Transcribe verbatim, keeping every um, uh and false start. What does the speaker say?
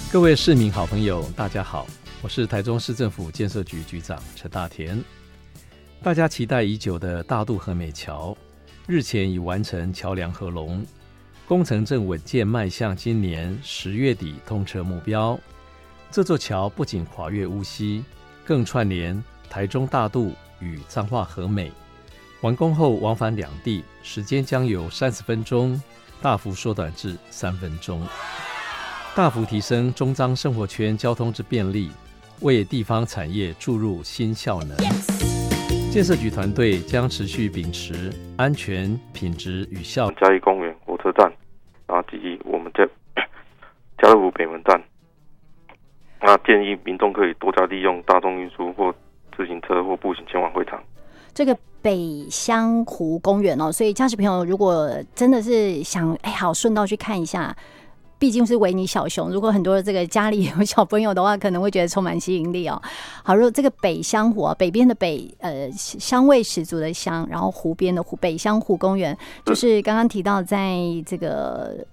各位市民好朋友大家好，我是台中市政府建设局局长陈大田。大家期待已久的大肚和美桥日前已完成桥梁合龙，工程正稳健迈向今年十月底通车目标。这座桥不仅跨越乌溪，更串联台中大肚与彰化和美，完工后往返两地时间将由三十分钟大幅缩短至三分钟，大幅提升中彰生活圈交通之便利，为地方产业注入新效能。建设局团队将持续秉持安全、品质与效。 嘉义公园火车站，然后及我们家家乐福北门站。那建议民众可以多加利用大众运输或自行车或步行前往会场。 这个北香湖公园哦，所以驾驶朋友如果真的是想哎好顺道去看一下，毕竟是维尼小熊，如果很多的这个家里有小朋友的话，可能会觉得充满吸引力哦。好，如果这个北香湖、啊、北边的北呃香味十足的香，然后湖边的湖北香湖公园，就是刚刚提到在这个